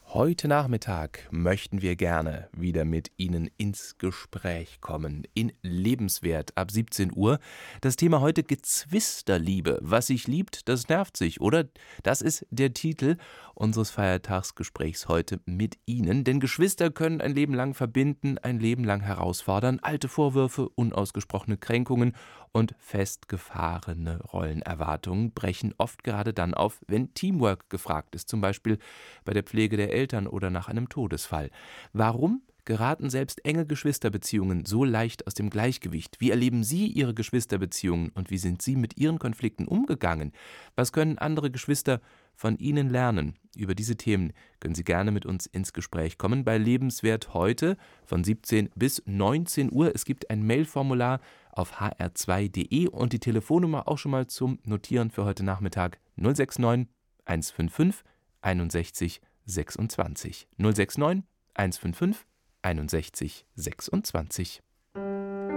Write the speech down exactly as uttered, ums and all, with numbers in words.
Heute Nachmittag möchten wir gerne wieder mit Ihnen ins Gespräch kommen. In Lebenswert ab siebzehn Uhr. Das Thema heute: Gezwisterliebe. Was sich liebt, das nervt sich, oder? Das ist der Titel unseres Feiertagsgesprächs heute mit Ihnen. Denn Geschwister können ein Leben lang verbinden, ein Leben lang herausfordern. Alte Vorwürfe, unausgesprochene Kränkungen und festgefahrene Rollenerwartungen brechen oft gerade dann auf, wenn Teamwork gefragt ist, zum Beispiel bei der Pflege der Eltern oder nach einem Todesfall. Warum geraten selbst enge Geschwisterbeziehungen so leicht aus dem Gleichgewicht? Wie erleben Sie Ihre Geschwisterbeziehungen und wie sind Sie mit Ihren Konflikten umgegangen? Was können andere Geschwister von Ihnen lernen? Über diese Themen können Sie gerne mit uns ins Gespräch kommen bei Lebenswert heute von siebzehn bis neunzehn Uhr. Es gibt ein Mailformular auf h r zwei punkt d e und die Telefonnummer auch schon mal zum Notieren für heute Nachmittag: null sechs neun eins fünf fünf einundsechzig sechsundzwanzig. null sechs neun eins fünf fünf einundsechzig sechsundzwanzig.